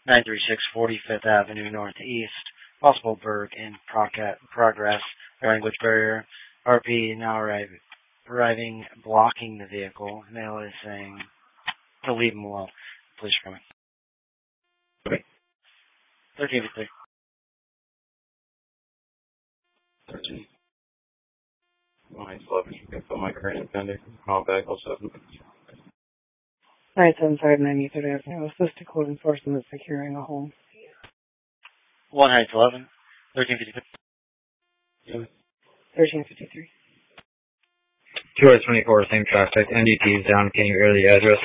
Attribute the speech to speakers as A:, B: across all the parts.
A: 936 45th Avenue Northeast. Possible berg in progress. Language barrier. RP now arriving, blocking the vehicle. Mail is saying to leave him alone. Police are coming.
B: Okay.
A: 1353.
B: 13. Alright, 11. You can put my current appendix. Call back 07.
C: 975 93rd Avenue. Assisted code enforcement securing a home.
A: 1 Heights 11. 1353.
B: Yeah.
C: 1353.
D: 224, same traffic. NDT is down. Can you air the address?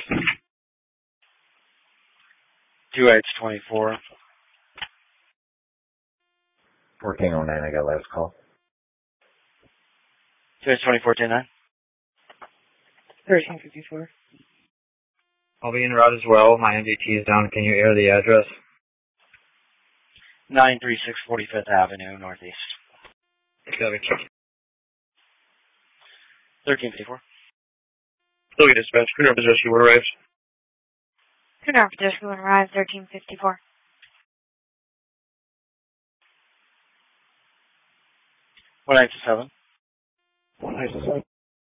A: 2 Heights 24.
E: 1409, I got last call.
A: 2 Heights 24, 10 9.
C: 1354.
D: I'll be en route as well. My NDT is down. Can you air the address?
A: 936 45th Avenue Northeast.
D: Copy.
A: 1354.
B: Still get dispatch. Clear up possession when arrives.
F: Good afternoon, when arrives 1354.
A: 1 Heights 7.
B: 1 Heights 7.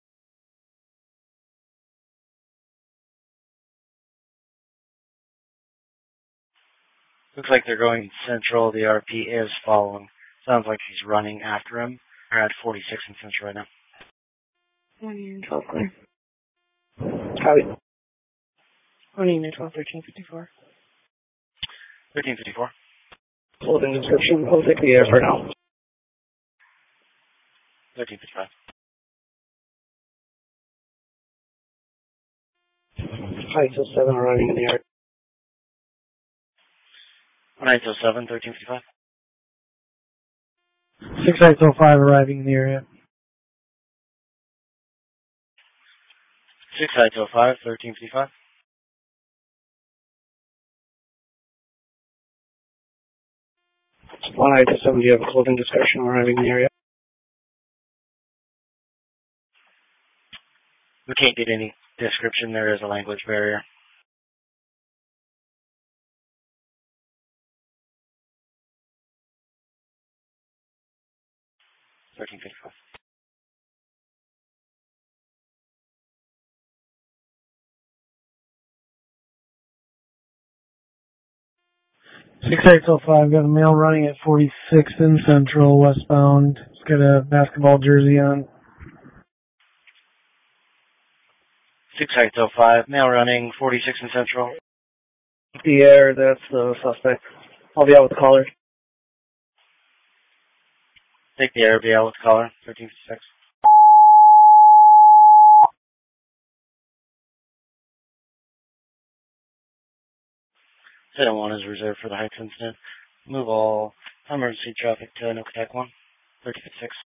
A: Looks like they're going central. The RP is following. Sounds like he's running after him. They're at 46 in central right now.
C: 12 clear.
B: Copy.
C: 12 1354.
A: 1354.
B: Clothing description. I'll take the air for now.
A: 1355.
B: Heights 07 arriving in the area.
A: 1 Heights 07, 1355.
C: 6 Heights 05 arriving in the area.
A: 6 Heights 05, 1355.
B: 1 Heights 07, do you have a clothing description arriving in the area?
A: We can't get any description. There is a language barrier. 1355.
C: Six Heights 05, got a male running at 46 in Central, westbound. He's got a basketball jersey on.
A: 6 Heights 05, male running, 46 in Central.
B: The air, that's the suspect. I'll be out with the caller.
A: Take the RBL with caller, 1356. Item 1 is reserved for the Heights incident. Move all emergency traffic to Nokotek 1, 1356.